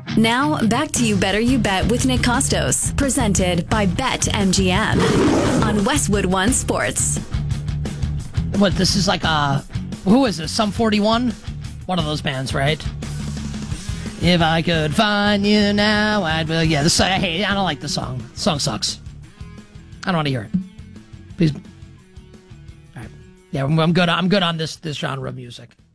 Now, back to You Better You Bet with Nick Costos, presented by BetMGM on Westwood One Sports. What, this is like who is this, Sum 41? One of those bands, right? If I could find you now, yeah, I don't like the song. The song sucks. I don't want to hear it. Please. All right. Yeah, I'm good on this genre of music.